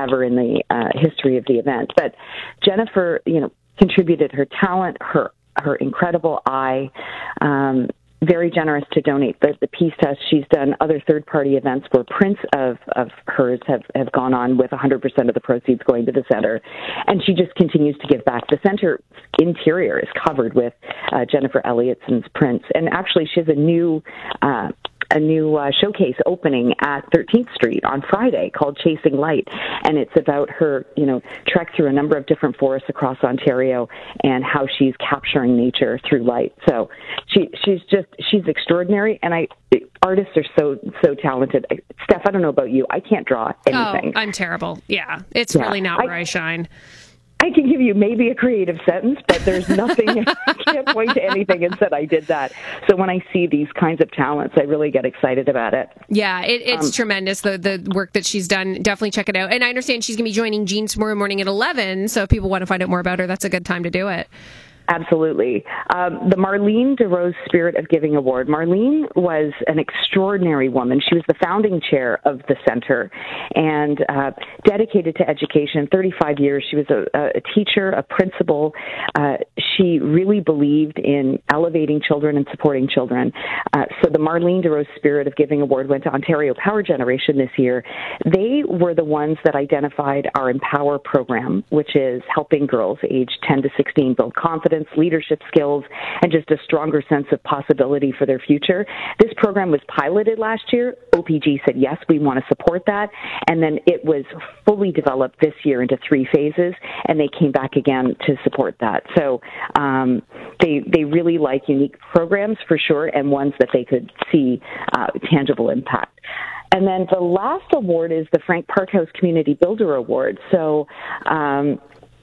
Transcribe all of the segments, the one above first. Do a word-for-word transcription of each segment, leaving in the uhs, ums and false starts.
ever in the uh, history of the event. But Jennifer, you know, contributed her talent, her her incredible eye, um, very generous to donate the, the piece to us. She's done other third-party events where prints of, of hers have, have gone on with one hundred percent of the proceeds going to the center. And she just continues to give back. The center interior is covered with uh, Jennifer Elliotson's prints. And actually, she has a new... Uh, a new uh, showcase opening at thirteenth Street on Friday called Chasing Light. And it's about her, you know, trek through a number of different forests across Ontario and how she's capturing nature through light. So she, she's just, she's extraordinary. And I, artists are so, so talented. Steph, I don't know about you. I can't draw anything. Oh, I'm terrible. Yeah. It's yeah, really not I, where I shine. I can give you maybe a creative sentence, but there's nothing, I can't point to anything and said I did that. So when I see these kinds of talents, I really get excited about it. Yeah, it, it's um, tremendous, the the work that she's done. Definitely check it out. And I understand she's going to be joining Jean tomorrow morning at eleven, so if people want to find out more about her, that's a good time to do it. Absolutely. Um, the Marlene DeRose Spirit of Giving Award. Marlene was an extraordinary woman. She was the founding chair of the center and uh, dedicated to education. thirty-five years. She was a, a teacher, a principal. Uh, she really believed in elevating children and supporting children. Uh, so the Marlene DeRose Spirit of Giving Award went to Ontario Power Generation this year. They were the ones that identified our Empower program, which is helping girls age ten to sixteen build confidence, leadership skills, and just a stronger sense of possibility for their future. This program was piloted last year. O P G said, yes, we want to support that. And then it was fully developed this year into three phases, and they came back again to support that. So um, they, they really like unique programs for sure, and ones that they could see uh, tangible impact. And then the last award is the Frank Parkhouse Community Builder Award. So, um,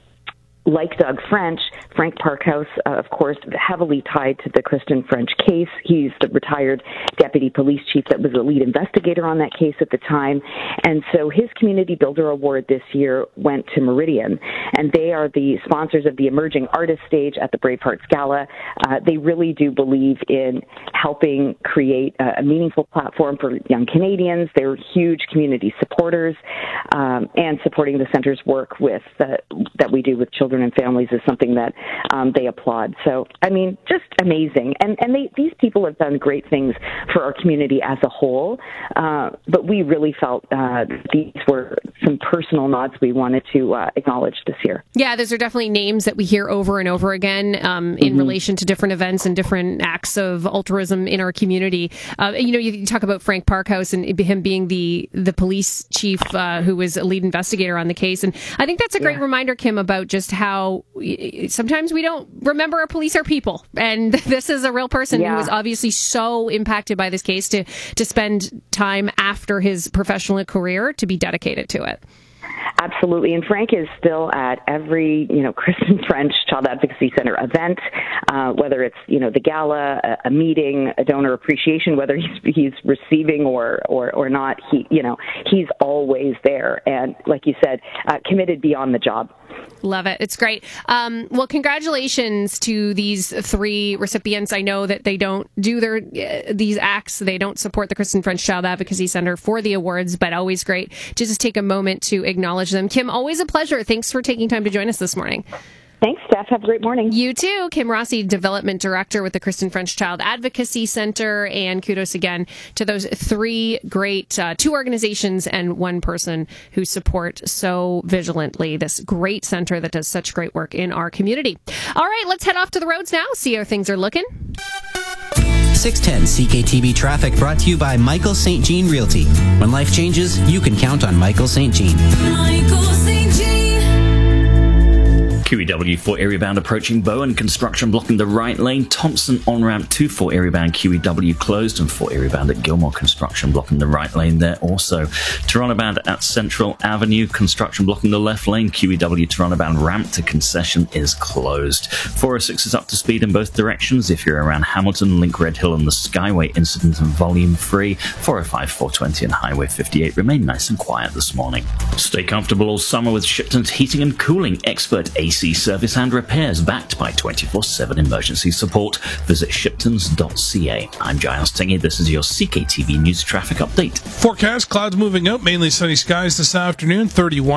like Doug French, Frank Parkhouse, uh, of course, heavily tied to the Kristen French case. He's the retired deputy police chief that was the lead investigator on that case at the time. And so his Community Builder Award this year went to Meridian. And they are the sponsors of the Emerging Artist Stage at the Bravehearts Gala. Uh, they really do believe in helping create a, a meaningful platform for young Canadians. They're huge community supporters, um, and supporting the center's work with uh, that we do with children and families is something that um, they applaud. So, I mean, just amazing. And and they, these people have done great things for our community as a whole, uh, but we really felt uh, these were some personal nods we wanted to uh, acknowledge this year. Yeah, those are definitely names that we hear over and over again um, in mm-hmm. relation to different events and different acts of altruism in our community. Uh, you know, you talk about Frank Parkhouse and him being the, the police chief uh, who was a lead investigator on the case. And I think that's a great yeah. reminder, Kim, about just how sometimes we don't remember our police are people. And this is a real person yeah. who was obviously so impacted by this case to, to spend time after his professional career to be dedicated to it. Absolutely. And Frank is still at every, you know, Kristen French Child Advocacy Center event, uh, whether it's, you know, the gala, a, a meeting, a donor appreciation, whether he's, he's receiving or, or, or not, he, you know, he's always there. And like you said, uh, committed beyond the job. Love it. It's great. Um, well, congratulations to these three recipients. I know that they don't do their uh, these acts. They don't support the Kristen French Child Advocacy Center for the awards, but always great to just take a moment to acknowledge them. Kim, always a pleasure. Thanks for taking time to join us this morning. Thanks, Steph. Have a great morning. You too. Kim Rossi, Development Director with the Kristen French Child Advocacy Center. And kudos again to those three great, uh, two organizations and one person who support so vigilantly this great center that does such great work in our community. All right, let's head off to the roads now, see how things are looking. six ten C K T V Traffic brought to you by Michael Saint Jean Realty. When life changes, you can count on Michael Saint Jean. Michael Saint Jean. Q E W for area bound approaching Bowen. Construction blocking the right lane. Thompson on-ramp two for area bound Q E W closed, and for area bound at Gilmore. Construction blocking the right lane there also. Toronto bound at Central Avenue. Construction blocking the left lane. Q E W Toronto bound ramp to concession is closed. four oh six is up to speed in both directions. If you're around Hamilton, Link Red Hill and the Skyway incident and volume free. four oh five, four twenty and Highway fifty-eight remain nice and quiet this morning. Stay comfortable all summer with Shipton's Heating and Cooling. Expert A C service and repairs backed by twenty-four seven emergency support. Visit shiptons dot c a. I'm Giles Tingy. This is your C K T V News Traffic Update. Forecast, clouds moving out, mainly sunny skies this afternoon, thirty-one.